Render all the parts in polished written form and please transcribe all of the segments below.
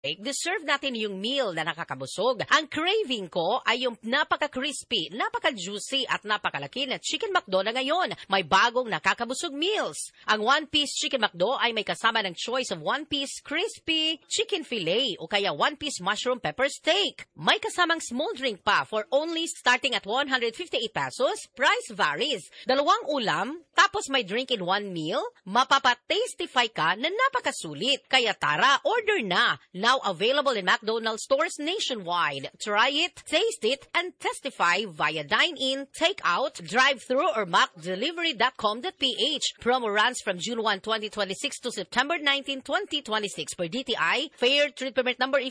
Deserve natin yung meal na nakakabusog. Ang craving ko ay yung napaka-crispy, napaka-juicy at napakalaki na Chicken McDo na ngayon. May bagong nakakabusog meals. Ang one-piece Chicken McDo ay may kasama ng choice of one-piece crispy chicken fillet o kaya one-piece mushroom pepper steak. May kasamang small drink pa for only starting at 158 pesos. Price varies. 2 ulam, tapos may drink in one meal. Mapapa-tastify ka na napakasulit. Kaya tara, order na. Now available in McDonald's stores nationwide. Try it, taste it, and testify via dine-in, take-out, drive-thru, or macdelivery.com.ph. Promo runs from June 1, 2026 to September 19, 2026 per DTI. Fair Trade Permit Number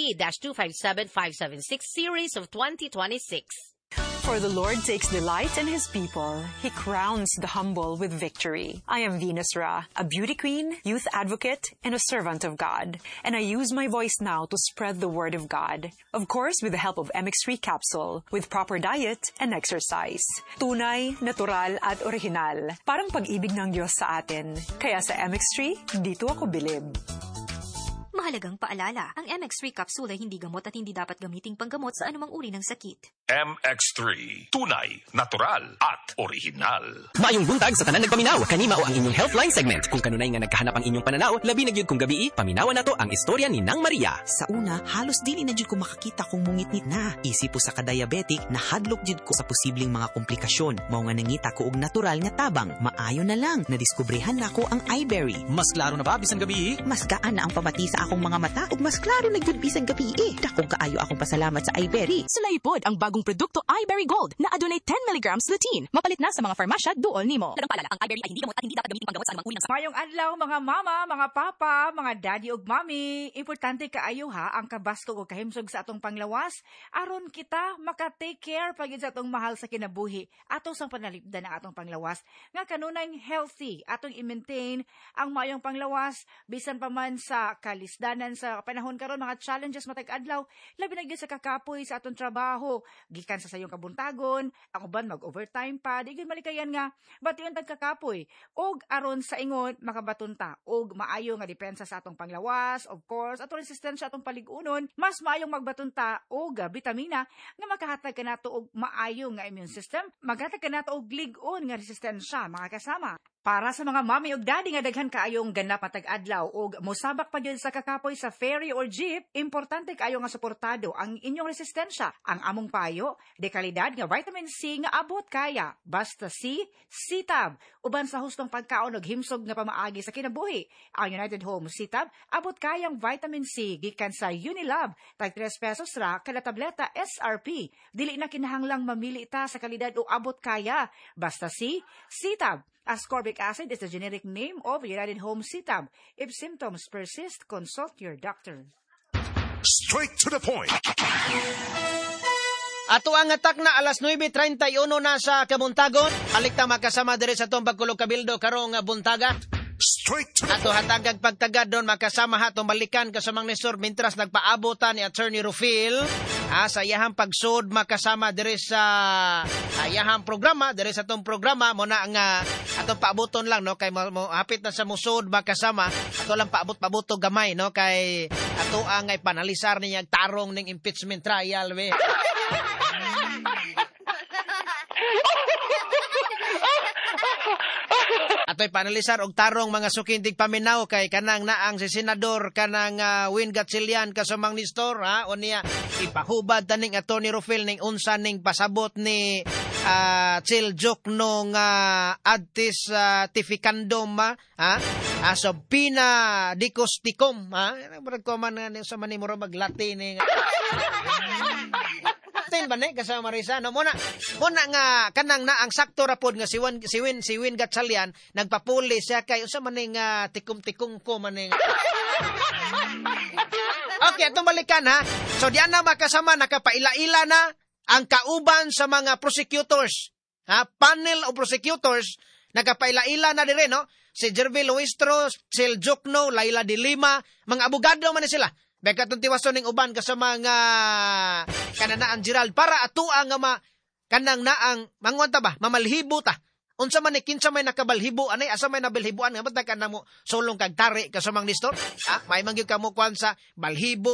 FTEB-257576 Series of 2026. For the Lord takes delight in His people. He crowns the humble with victory. I am Venus Ra, a beauty queen, youth advocate, and a servant of God. And I use my voice now to spread the word of God. Of course, with the help of MX3 capsule, with proper diet and exercise. Tunay, natural, at original. Parang pag-ibig ng Diyos sa atin. Kaya sa MX3, dito ako bilib. Mahalagang paalala, ang MX3 capsule ay hindi gamot at hindi dapat gamiting panggamot sa anumang uri ng sakit. MX3, tunay, natural, at original. Maayong buntag sa tanan nagpaminaw, kanima o ang inyong Healthline segment. Kung kanunay nga nagkahanap ang inyong pananaw, labi na gyud kung gabi, paminawan nato ang istorya ni Nang Maria. Sa una, halos dili na jud ko makakita kung mungitnit na. Isip po sa ka-diabetic, nahadlok jud ko sa posibleng mga komplikasyon. Mao nga nangita ko og natural nga tabang. Maayo na lang, nadiskubrehan na ko ang iBerry. Mas klaro na ba bisan gabi? Mas gaan na ang pamati sa akong mga mata ug mas klaro na gyud bisan gabi. Dakong kaayo akong pasalamat sa iBerry. Sulaipod ang bagong produkto iBerry Gold na adunay 10 mg lutein. Mapalit na sa mga farmasya duol nimo. Lagang paalala, ang iBerry ay hindi gamot at hindi dapat gamitin panggamot sa anumang uri ng sakit. Mayong adlaw mga mama, mga papa, mga daddy ug mami. Importante kaayo ha ang kabaskog ug kahimsog sa atong panglawas aron kita maka-take care pagid sa atong mahal sa kinabuhi. Ato sang panalipdan ang atong panglawas nga kanunay healthy atong i-maintain ang mayong panglawas bisan pa man sa kalisdanan sa panahon karon mga challenges matag adlaw labi na gyud sa kakapoy sa atong trabaho gikan sa sayong kabuntagon ang uban mag-overtime pa di gyud malikayan nga bation tag kakapoy og aron sa ingon makabatunta og maayo nga depensa sa atong panglawas of course atong resistensya atong paligunon mas maayong magbatunta og bitamina nga makahatag kanato og maayo nga immune system maghatag kanato og lig-on nga resistensya mga kasama. Para sa mga mami ug daddy nga daghan kaayong ganap matag adlaw ug mosabak pa gyud sa kakapoy sa ferry or jeep, importante kaayo nga suportado ang inyong resistensya. Ang among payo, de kalidad nga vitamin C nga abot kaya. Basta C, C-Tab. Uban sa hustong pagkaon ug himsog nga pamaagi sa kinabuhi. Ang United Home C-Tab abot kayang vitamin C gikan sa Unilab. Tag 3 pesos ra kada tableta SRP. Dili na kinahanglang mamili ta sa kalidad o abot kaya. Basta C, C-Tab. Ascorbic acid is the generic name of United Home C-Tab. If symptoms persist, consult your doctor. Straight to the point. Ato ang atak na alas 9:31 na sa Kabuntagon. Alikta makasama dire sa tong pagkulog kabildo karong buntaga. Straight to the Ato hatagag pagtagad doon makasama hatong balikan kasamang nisor mintras nagpaabotan ni Attorney Rufil sa iyahang pagsud makasama dire sa iyahang programa dire sa tong programa mo na nga atong paaboton lang no kay mo hapit na sa musud makasama ato lang paabot-pabuto gamay no kay ato ang ay panalisar niya tarong ning impeachment trial we. Ato'y panalisar og tarong mga sukindig paminaw kay kanang naang si Senador kanang Win Gatchalian kasumang nistor ha o niya ipahubad taning Attorney Rufil ning unsa ning pasabot ni Chiljok nung adtis tifikandom ha so pina dikos-tikom ha murag ko man sa manimuro mag-Latin ning ba ni kasama Marisa no muna nga kanang na ang sakto ra pod nga si Win Gatchalian nagpapuli siya kay unsa man ning tikom-tikom ko man ning Okay, atong balikan ha. So diyan na makasama nakapaila-ila na ang kauban sa mga prosecutors. Ha, panel of prosecutors nakapaila-ila na dire no. Si Jervy Luistro, Chiljokno, Laila de Lima, mga abogado man ni sila. Beka itong tiwason ng uban ka sa mga kananaan Gerald para atua nga kanang naang manguan ta ba mamalhibo ta Unsa man ni kinsa may nakabalhibo anay asa may nabalhibuan nga ba't ka na mo sulong kag tari kasumang Nestor? May mangyud ka mo kwan sa balhibo